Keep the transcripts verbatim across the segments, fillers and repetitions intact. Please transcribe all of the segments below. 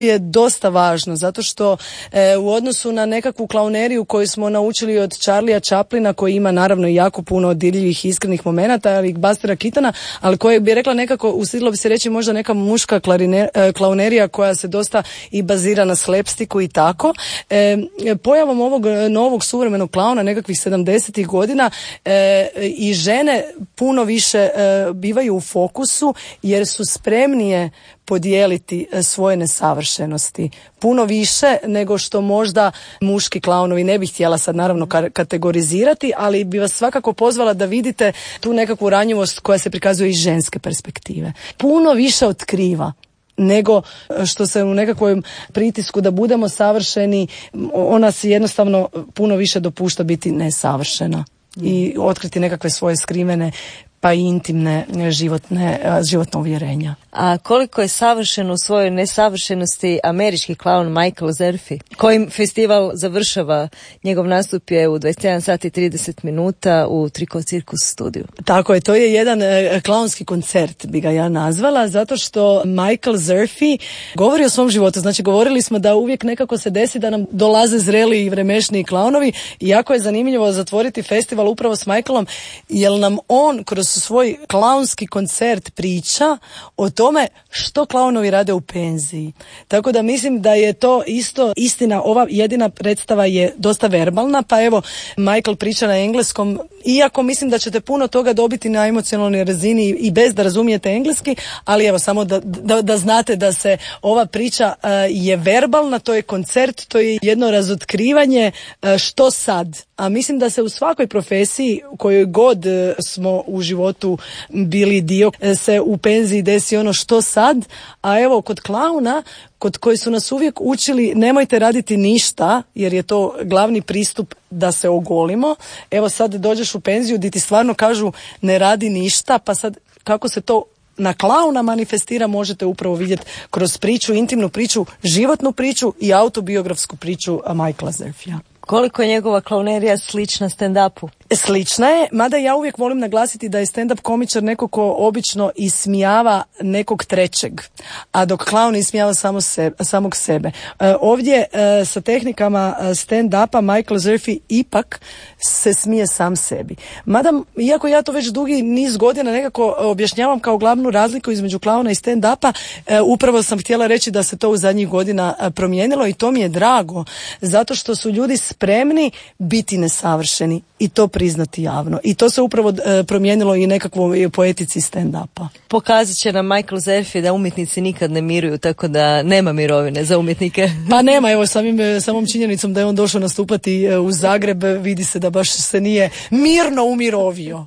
je dosta važno, zato što e, u odnosu na nekakvu klauneriju koju smo naučili od Charlie'a Chaplina, koji ima naravno jako puno dirljivih iskrenih momenata, ali Bustera Keatona, ali koje bi rekla nekako, usudilo bi se reći možda neka muška klarine, e, klaunerija koja se dosta i bazira na slapsticku i tako. E, pojavom ovog novog suvremenog klauna nekakvih sedamdesetih godina e, i žene puno više e, bivaju u fokusu jer su spremnije podijeliti svoje nesavršenosti. Puno više nego što možda muški klaunovi. Ne bih htjela sad naravno kategorizirati, ali bi vas svakako pozvala da vidite tu nekakvu ranjivost koja se prikazuje iz ženske perspektive. Puno više otkriva nego što se u nekakvom pritisku da budemo savršeni, ona si jednostavno puno više dopušta biti nesavršena i otkriti nekakve svoje skrivene pa i intimne životne, životne uvjerenja. A koliko je savršen u svojoj nesavršenosti američki klaun Michael Zerfy, kojim festival završava, njegov nastup je u dvadeset jedan sati i trideset minuta u Triko Cirkus studiju. Tako je, to je jedan e, klaunski koncert, bi ga ja nazvala, zato što Michael Zerfy govori o svom životu. Znači, govorili smo da uvijek nekako se desi da nam dolaze zreli i vremešni klaunovi, i jako je zanimljivo zatvoriti festival upravo s Michaelom, jer nam on kroz svoj klaunski koncert priča o tome što klaunovi rade u penziji. Tako da mislim da je to isto istina. Ova jedina predstava je dosta verbalna, pa evo Michael priča na engleskom, iako mislim da ćete puno toga dobiti na emocionalnoj razini i bez da razumijete engleski, ali evo samo da, da, da znate da se ova priča uh, je verbalna, to je koncert, to je jedno razotkrivanje uh, što sad. A mislim da se u svakoj profesiji kojoj god uh, smo u životu bili dio, uh, se u penziji desi ono što sad, a evo kod klauna, kod koji su nas uvijek učili nemojte raditi ništa, jer je to glavni pristup da se ogolimo. Evo sad dođeš u penziju gdje ti stvarno kažu ne radi ništa, pa sad kako se to na klauna manifestira možete upravo vidjeti kroz priču, intimnu priču, životnu priču i autobiografsku priču Michaela Zerfya. Koliko je njegova klaunerija slična stand-upu? Slična je, mada ja uvijek volim naglasiti da je stand-up komičar neko ko obično ismijava nekog trećeg, a dok klaun ismijava samo sebe, samog sebe. E, ovdje e, sa tehnikama stand-upa Michael Zerfy ipak se smije sam sebi. Mada, iako ja to već dugi niz godina nekako objašnjavam kao glavnu razliku između klauna i stand-upa, e, upravo sam htjela reći da se to u zadnjih godina promijenilo i to mi je drago, zato što su ljudi spremni biti nesavršeni i to priznati javno. I to se upravo e, promijenilo i nekakvoj poetici stand-upa. Pokazat će nam Michael Zerfy da umjetnici nikad ne miruju, tako da nema mirovine za umjetnike. Pa nema, evo samim, samom činjenicom da je on došao nastupati u Zagreb, vidi se da baš se nije mirno umirovio.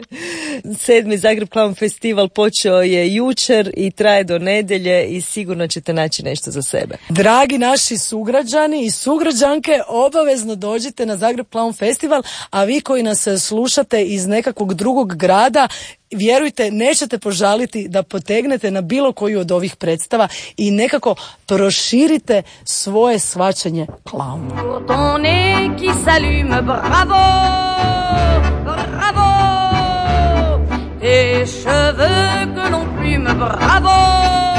Sedmi Zagreb Clown Festival počeo je jučer i traje do nedjelje i sigurno ćete naći nešto za sebe. Dragi naši sugrađani i sugrađanke, obavezno dođite na Zagreb Clown Festival, a vi koji nas slušate iz nekakvog drugog grada, vjerujte, nećete požaliti da potegnete na bilo koju od ovih predstava i nekako proširite svoje shvaćanje klauna. Tes cheveux que l'on plume, bravo!